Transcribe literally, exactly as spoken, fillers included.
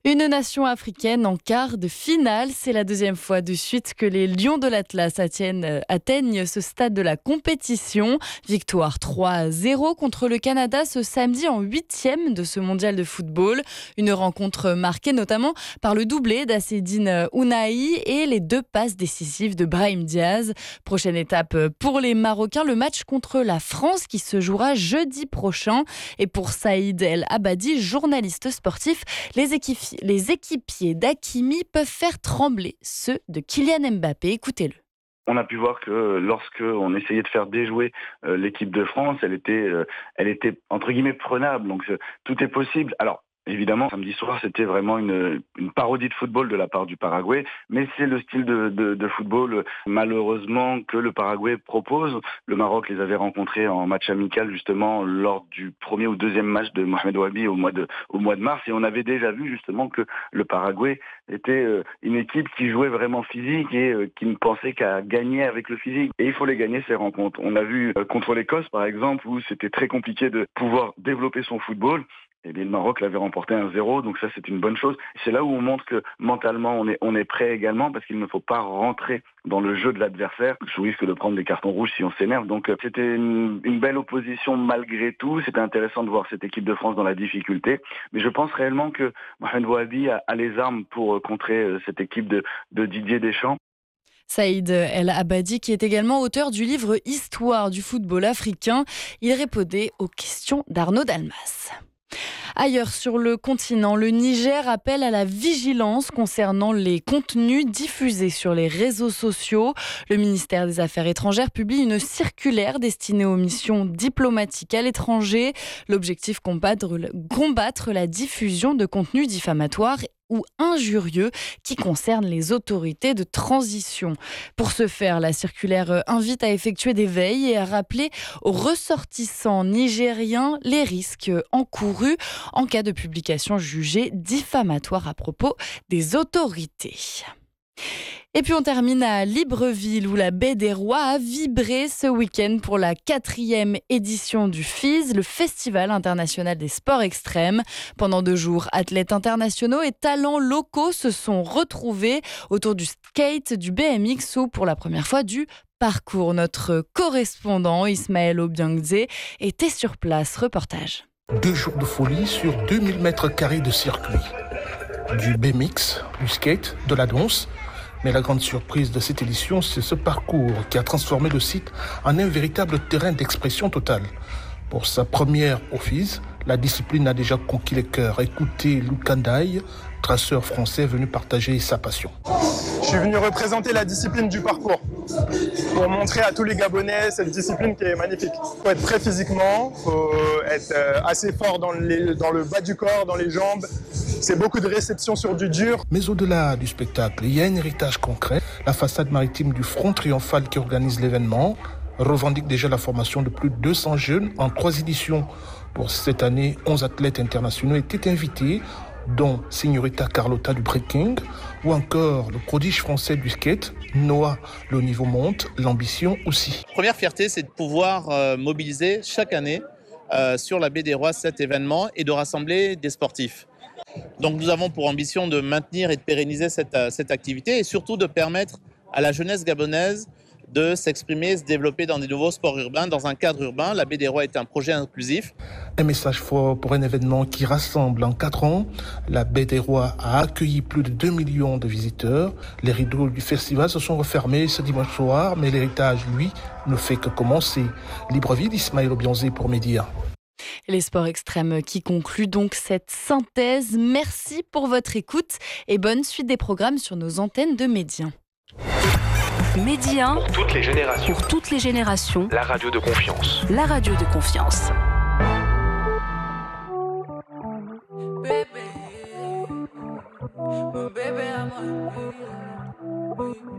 Une nation africaine en quart de finale. C'est la deuxième fois de suite que les Lions de l'Atlas atteignent, atteignent ce stade de la compétition. Victoire trois à zéro contre le Canada ce samedi en huitième de ce mondial de football. Une rencontre marquée notamment par le doublé d'Assedine Ounahi et les deux passes décisives de Brahim Diaz. Prochaine étape pour les Marocains, le match contre la France qui se jouera jeudi prochain. Et pour Saïd El Abadi, journaliste sportif, les équipiers Les équipiers d'Hakimi peuvent faire trembler ceux de Kylian Mbappé. Écoutez-le. On a pu voir que lorsque on essayait de faire déjouer euh, l'équipe de France, elle était, euh, elle était entre guillemets prenable. Donc euh, tout est possible. Alors évidemment, samedi soir, c'était vraiment une, une parodie de football de la part du Paraguay, mais c'est le style de, de, de football, malheureusement, que le Paraguay propose. Le Maroc les avait rencontrés en match amical, justement, lors du premier ou deuxième match de Mohamed Wahabi au mois de, au mois de mars, et on avait déjà vu, justement, que le Paraguay était une équipe qui jouait vraiment physique et qui ne pensait qu'à gagner avec le physique. Et il faut les gagner, ces rencontres. On a vu contre l'Écosse, par exemple, où c'était très compliqué de pouvoir développer son football. Et bien, le Maroc l'avait remporté un zéro, donc ça c'est une bonne chose. C'est là où on montre que mentalement on est, on est prêt également, parce qu'il ne faut pas rentrer dans le jeu de l'adversaire, sous risque de prendre des cartons rouges si on s'énerve. Donc c'était une, une belle opposition malgré tout. C'était intéressant de voir cette équipe de France dans la difficulté. Mais je pense réellement que Mohamed Wahabi a, a les armes pour contrer cette équipe de, de Didier Deschamps. Saïd El Abadi, qui est également auteur du livre Histoire du football africain, il répondait aux questions d'Arnaud Dalmas. Ailleurs sur le continent, le Niger appelle à la vigilance concernant les contenus diffusés sur les réseaux sociaux. Le ministère des Affaires étrangères publie une circulaire destinée aux missions diplomatiques à l'étranger. L'objectif, combattre, combattre la diffusion de contenus diffamatoires ou injurieux qui concernent les autorités de transition. Pour ce faire, la circulaire invite à effectuer des veilles et à rappeler aux ressortissants nigériens les risques encourus en cas de publication jugée diffamatoire à propos des autorités. Et puis on termine à Libreville où la Baie des Rois a vibré ce week-end pour la quatrième édition du F I S, le Festival international des sports extrêmes. Pendant deux jours, athlètes internationaux et talents locaux se sont retrouvés autour du skate, du B M X ou pour la première fois du parcours. Notre correspondant Ismaël Obiangze était sur place. Reportage. Deux jours de folie sur deux mille mètres carrés de circuit. Du B M X, du skate, de la danse. Mais la grande surprise de cette édition, c'est ce parcours qui a transformé le site en un véritable terrain d'expression totale. Pour sa première au F I S, la discipline a déjà conquis les cœurs. Écoutez Lou Kandaï, traceur français venu partager sa passion. Je suis venu représenter la discipline du parcours pour montrer à tous les Gabonais cette discipline qui est magnifique. Il faut être prêt physiquement, il faut être assez fort dans, les, dans le bas du corps, dans les jambes. C'est beaucoup de réception sur du dur. Mais au-delà du spectacle, il y a un héritage concret. La façade maritime du Front Triomphal qui organise l'événement revendique déjà la formation de plus de deux cents jeunes en trois éditions. Pour cette année, onze athlètes internationaux étaient invités, dont Signorita Carlotta du breaking ou encore le prodige français du skate, Noah. Le niveau monte, l'ambition aussi. Première fierté, c'est de pouvoir euh, mobiliser chaque année euh, sur la Baie des Rois cet événement et de rassembler des sportifs. Donc nous avons pour ambition de maintenir et de pérenniser cette, cette activité et surtout de permettre à la jeunesse gabonaise de s'exprimer, se développer dans des nouveaux sports urbains, dans un cadre urbain. La Baie des Rois est un projet inclusif. Un message fort pour un événement qui rassemble en quatre ans. La Baie des Rois a accueilli plus de deux millions de visiteurs. Les rideaux du festival se sont refermés ce dimanche soir, mais l'héritage, lui, ne fait que commencer. Libreville, Ismaël Obiangze pour Média. Les sports extrêmes qui concluent donc cette synthèse. Merci pour votre écoute et bonne suite des programmes sur nos antennes de Média. Média pour toutes les générations. Pour toutes les générations. La radio de confiance. La radio de confiance. Baby, baby, I'm